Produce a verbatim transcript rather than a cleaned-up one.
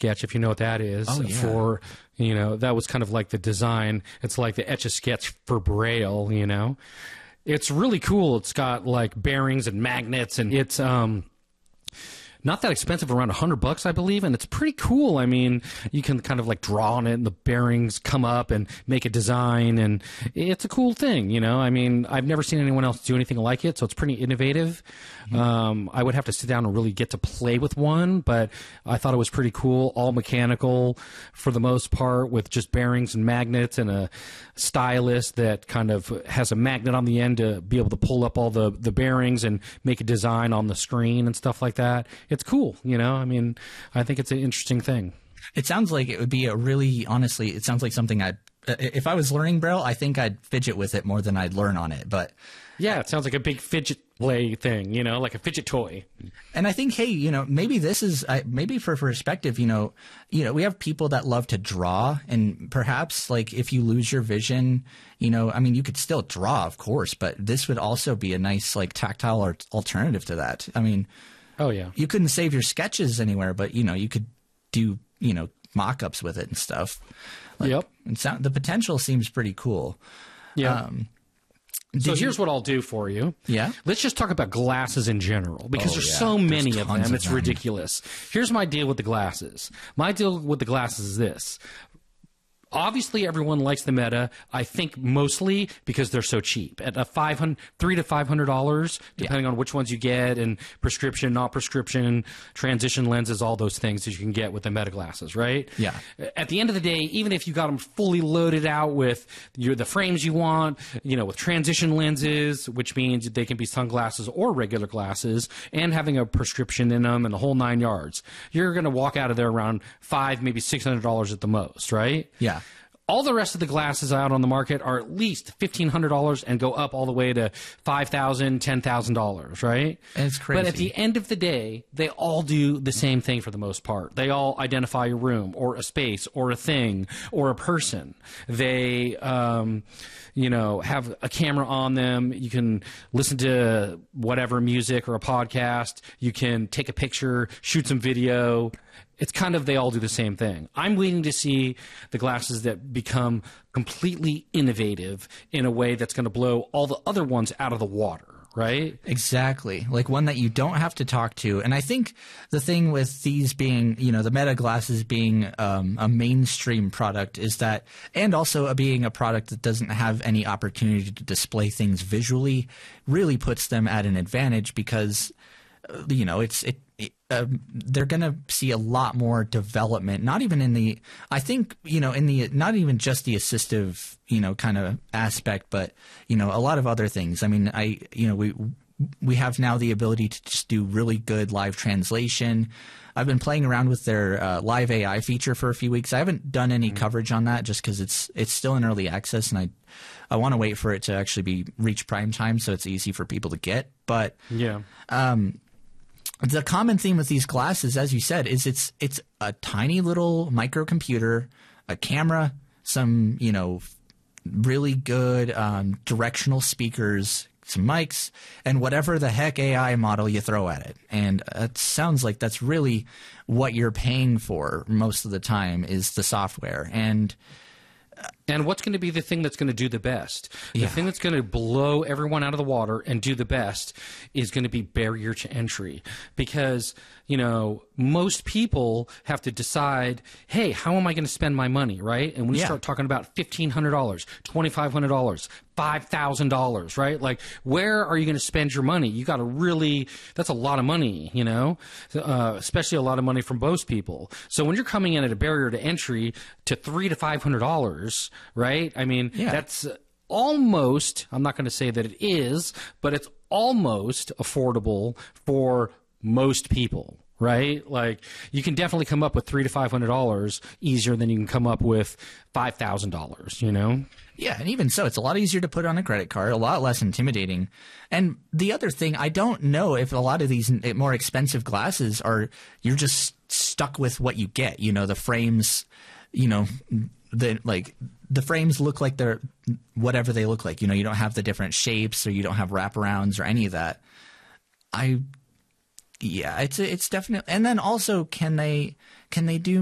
Etch-a-Sketch, if you know what that is. Oh, yeah. For, you know, that was kind of like the design. It's like the Etch-a-Sketch for Braille, you know. It's really cool. It's got like bearings and magnets, and it's um not that expensive, around a hundred bucks, I believe, and it's pretty cool. I mean, you can kind of like draw on it, and the bearings come up and make a design, and it's a cool thing, you know. I mean, I've never seen anyone else do anything like it, so it's pretty innovative. Mm-hmm. Um, I would have to sit down and really get to play with one, but I thought it was pretty cool. All mechanical for the most part, with just bearings and magnets, and a stylus that kind of has a magnet on the end to be able to pull up all the the bearings and make a design on the screen and stuff like that. It's cool, you know. I mean, I think it's an interesting thing. It sounds like it would be a really, honestly, it sounds like something I'd, if I was learning Braille, I think I'd fidget with it more than I'd learn on it. But yeah, it sounds like a big fidget play thing, you know, like a fidget toy. And I think, hey, you know, maybe this is, uh, maybe for perspective, you know, you know, we have people that love to draw, and perhaps like if you lose your vision, you know, I mean, you could still draw, of course, but this would also be a nice like tactile or alternative to that. I mean, oh yeah, you couldn't save your sketches anywhere, but you know, you could do, you know, mock-ups with it and stuff. Like, yep. And sound, the potential seems pretty cool. Yeah. Um, so you, here's what I'll do for you. Yeah. Let's just talk about glasses in general, because oh, there's yeah. so many there's of them. of It's them. ridiculous. Here's my deal with the glasses. My deal with the glasses is this. Obviously, everyone likes the Meta. I think mostly because they're so cheap, at a five hundred, three to five hundred dollars, depending yeah. on which ones you get, and prescription, not prescription, transition lenses, all those things that you can get with the Meta glasses, right? Yeah. At the end of the day, even if you got them fully loaded out with your, the frames you want, you know, with transition lenses, which means they can be sunglasses or regular glasses, and having a prescription in them and the whole nine yards, you're going to walk out of there around five, maybe six hundred dollars at the most, right? Yeah. All the rest of the glasses out on the market are at least fifteen hundred dollars and go up all the way to five thousand dollars, ten thousand dollars, right? It's crazy. But at the end of the day, they all do the same thing for the most part. They all identify a room or a space or a thing or a person. They, um, you know, have a camera on them. You can listen to whatever music or a podcast. You can take a picture, shoot some video. It's kind of, they all do the same thing. I'm waiting to see the glasses that become completely innovative in a way that's going to blow all the other ones out of the water, right? Exactly. Like one that you don't have to talk to. And I think the thing with these being, you know, the Meta glasses being um, a mainstream product is that, and also being a product that doesn't have any opportunity to display things visually, really puts them at an advantage, because, uh, you know, it's, it, it Um, they're going to see a lot more development, not even in the, I think, you know, in the, not even just the assistive, you know, kind of aspect, but, you know, a lot of other things. I mean, I, you know, we, we have now the ability to just do really good live translation. I've been playing around with their uh, live A I feature for a few weeks. I haven't done any mm-hmm. coverage on that just because it's, it's still in early access, and I, I want to wait for it to actually be reach prime time so it's easy for people to get. But, yeah. Um, the common theme with these glasses, as you said, is it's it's a tiny little microcomputer, a camera, some, you know, really good um, directional speakers, some mics, and whatever the heck A I model you throw at it. And it sounds like that's really what you're paying for most of the time, is the software. And And what's going to be the thing that's going to do the best? The Yeah. thing that's going to blow everyone out of the water and do the best is going to be barrier to entry. Because, you know, most people have to decide, hey, how am I going to spend my money, right? And when you Yeah. start talking about fifteen hundred dollars, twenty-five hundred dollars, five thousand dollars, right? Like, where are you going to spend your money? You got to really, that's a lot of money, you know, uh, especially a lot of money from most people. So when you're coming in at a barrier to entry to three to five hundred dollars, right? I mean, Yeah. that's almost, I'm not going to say that it is, but it's almost affordable for most people, right? Like, you can definitely come up with three to five hundred dollars easier than you can come up with five thousand dollars, you know? Yeah, and even so, it's a lot easier to put on a credit card, a lot less intimidating. And the other thing, I don't know if a lot of these more expensive glasses are, you're just stuck with what you get. You know, the frames, you know, the like the frames look like they're whatever they look like. You know, you don't have the different shapes, or you don't have wraparounds or any of that. I, yeah, it's it's definitely. And then also, can they can they do